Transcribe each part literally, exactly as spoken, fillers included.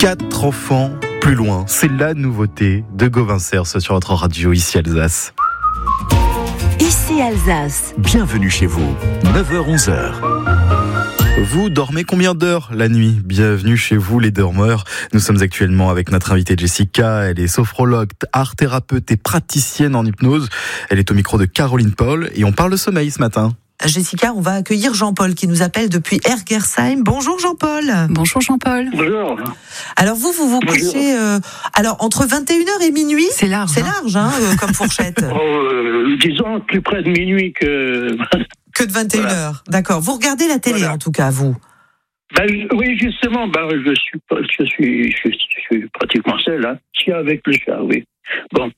Quatre enfants plus loin, c'est la nouveauté de Gauvin Cers sur notre radio ici Alsace. Ici Alsace. Bienvenue chez vous, neuf heures onze heures. Vous dormez combien d'heures la nuit ? Bienvenue chez vous les dormeurs. Nous sommes actuellement avec notre invitée Jessica. Elle est sophrologue, art thérapeute et praticienne en hypnose. Elle est au micro de Caroline Paul et on parle de sommeil ce matin. Jessica, on va accueillir Jean-Paul qui nous appelle depuis Ergersheim. Bonjour Jean-Paul. Bonjour Jean-Paul. Bonjour. Alors vous, vous vous couchez euh, alors entre vingt et une heures et minuit. C'est large. C'est hein. large hein, euh, comme fourchette. Oh, euh, disons plus près de minuit que... Que de vingt et une Voilà. heures. D'accord. Vous regardez la télé Voilà. en tout cas, vous. Ben, je- oui, justement, ben, je suis pas, je suis, je, suis- je suis pratiquement seul, hein. Si avec le chat, oui. Bon.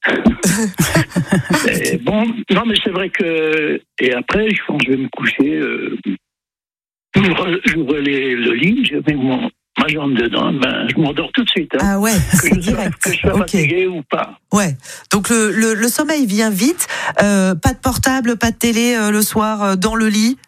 Et bon, non, mais c'est vrai que, et après, je pense que je vais me coucher, euh, j'ouvre, j'ouvre les- le lit, je mets mon, ma jambe dedans, ben, je m'endors tout de suite, hein. Ah ouais, que, c'est je sois, direct. que je sois Ok. fatigué ou pas. Ouais. Donc le, le, le sommeil vient vite. Euh, pas de portable, pas de télé euh, le soir euh, dans le lit.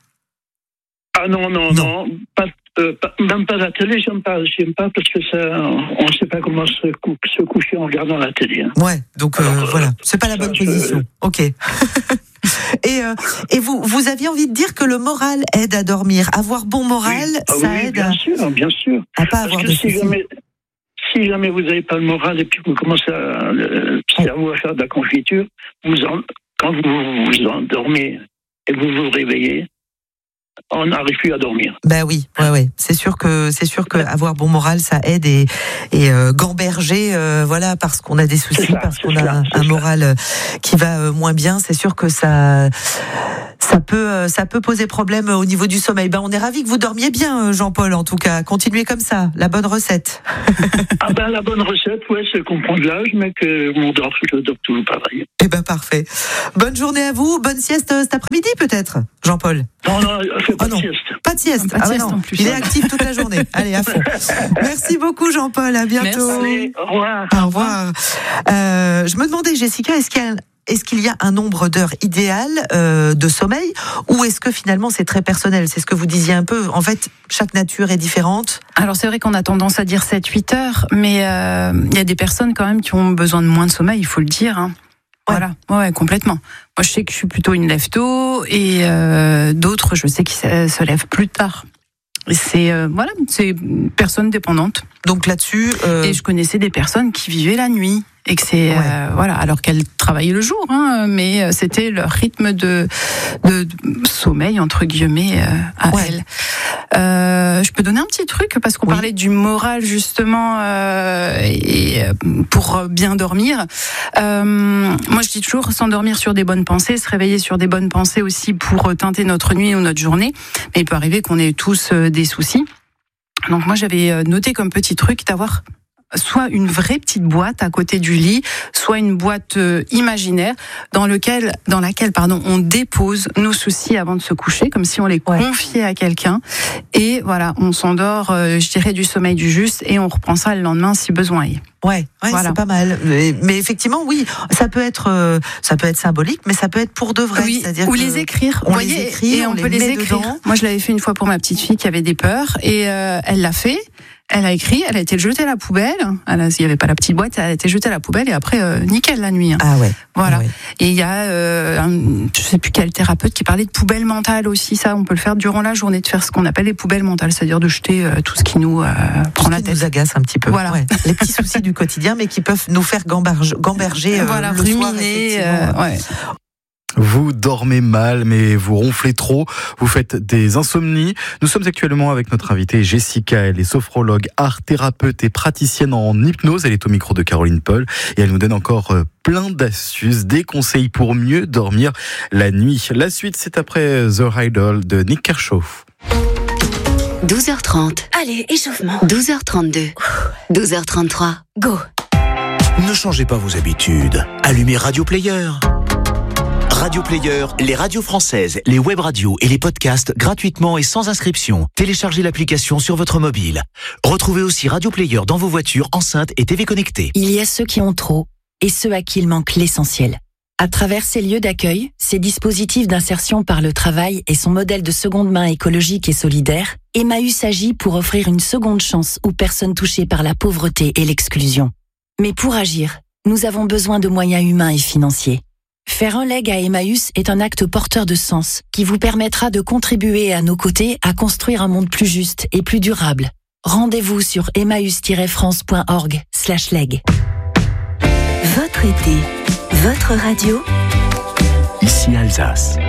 Ah non, non, Non. non, pas, euh, pas- même pas la télé, j'aime pas, j'aime pas parce que ça, on ne sait pas comment se, cou- se coucher en regardant la télé, hein. Ouais. Donc euh, Alors, euh, voilà, c'est pas la ça, bonne je- position. Ok. et euh, et vous vous aviez envie de dire que le moral aide à dormir. Avoir bon moral, Oui. Ah ça oui, aide bien à, sûr, bien sûr. à pas Parce avoir que de si soucis. jamais, si jamais vous n'avez pas le moral et puis vous commencez à, le cerveau à faire de la confiture, vous en, quand vous vous endormez et vous vous réveillez, on n'arrive plus à dormir. Ben oui, ouais, ouais. C'est sûr que c'est sûr que avoir bon moral, ça aide et et euh, gamberger, euh, voilà, parce qu'on a des soucis, C'est ça, parce c'est qu'on a ça, un, c'est un ça. moral euh, qui va euh, moins bien. C'est sûr que ça ça peut euh, ça peut poser problème au niveau du sommeil. Ben on est ravis que vous dormiez bien, euh, Jean-Paul. En tout cas, continuez comme ça. La bonne recette. Ah ben la bonne recette, ouais, c'est qu'on prend de l'âge, mais que mon dort, je dors toujours pareil. Eh ben parfait. Bonne journée à vous. Bonne sieste euh, cet après-midi peut-être, Jean-Paul. Non, non, fais pas Oh de non. sieste. Pas de sieste. Pas de Ah ouais, sieste non. en plus. Il est actif toute la journée. Allez à fond. Merci beaucoup, Jean-Paul. À bientôt. Allez, au revoir. Au revoir. Euh, je me demandais, Jessica, est-ce qu'il y a, est-ce qu'il y a un nombre d'heures idéal euh, de sommeil ou est-ce que finalement c'est très personnel ? C'est ce que vous disiez un peu. En fait, chaque nature est différente. Alors c'est vrai qu'on a tendance à dire sept huit heures, mais euh, il y a des personnes quand même qui ont besoin de moins de sommeil, il faut le dire. Hein. Voilà, ouais, ouais, complètement. Moi je sais que je suis plutôt une lève-tôt et euh, d'autres je sais qu'ils se, se lèvent plus tard. Et c'est euh, voilà, c'est une personne dépendante. Donc là-dessus, euh, Et je connaissais des personnes qui vivaient la nuit et que c'est Ouais. euh, voilà, alors qu'elles travaillaient le jour, hein, mais c'était leur rythme de, de, de sommeil entre guillemets euh, à Ouais. elles. Euh, je peux donner un petit truc parce qu'on Oui. parlait du moral justement euh, et euh, pour bien dormir. Euh, moi, je dis toujours s'endormir sur des bonnes pensées, se réveiller sur des bonnes pensées aussi pour teinter notre nuit ou notre journée. Mais il peut arriver qu'on ait tous euh, des soucis. Donc moi, j'avais noté comme petit truc d'avoir soit une vraie petite boîte à côté du lit, soit une boîte euh, imaginaire dans lequel, dans laquelle, pardon, on dépose nos soucis avant de se coucher, comme si on les Ouais. confiait à quelqu'un. Et voilà, on s'endort, euh, je dirais, du sommeil du juste, et on reprend ça le lendemain si besoin est. ouais, ouais, Voilà. c'est pas mal. Mais, mais effectivement, oui, ça peut être, euh, ça peut être symbolique, mais ça peut être pour de vrai. Oui, C'est-à-dire ou que les écrire. on Vous les voyez, écrit, et on on, les peut les met écrire. dedans. Moi, je l'avais fait une fois pour ma petite fille qui avait des peurs, et euh, elle l'a fait. Elle a écrit, elle a été jetée à la poubelle. Elle a, s'il n'y avait pas la petite boîte, elle a été jetée à la poubelle et après, euh, nickel la nuit. Hein. Ah ouais. Voilà. Ah ouais. Et il y a, euh, un, je sais plus quel thérapeute qui parlait de poubelle mentale aussi. Ça, on peut le faire durant la journée, de faire ce qu'on appelle les poubelles mentales, c'est-à-dire de jeter euh, tout ce qui nous euh, prend Tout la ce qui tête. nous agace un petit peu. Voilà. Ouais. Les petits soucis du quotidien, mais qui peuvent nous faire gamberge, gamberger euh, Voilà, le soir, ruminer. effectivement. euh, ouais. Vous dormez mal, mais vous ronflez trop, vous faites des insomnies. Nous sommes actuellement avec notre invitée Jessica, elle est sophrologue, art thérapeute et praticienne en hypnose. Elle est au micro de Caroline Paul et elle nous donne encore plein d'astuces, des conseils pour mieux dormir la nuit. La suite, c'est après The Idol de Nick Kershaw. douze heures trente. Allez, échauffement. douze heures trente-deux. douze heures trente-trois. Go. Ne changez pas vos habitudes. Allumez Radio Player. Radio Player, les radios françaises, les web radios et les podcasts gratuitement et sans inscription. Téléchargez l'application sur votre mobile. Retrouvez aussi Radio Player dans vos voitures, enceintes et T V connectées. Il y a ceux qui ont trop et ceux à qui il manque l'essentiel. À travers ces lieux d'accueil, ces dispositifs d'insertion par le travail et son modèle de seconde main écologique et solidaire, Emmaüs agit pour offrir une seconde chance aux personnes touchées par la pauvreté et l'exclusion. Mais pour agir, nous avons besoin de moyens humains et financiers. Faire un leg à Emmaüs est un acte porteur de sens qui vous permettra de contribuer à nos côtés à construire un monde plus juste et plus durable. Rendez-vous sur emmaüs tiret france point org slash leg. Votre été, votre radio. Ici Alsace.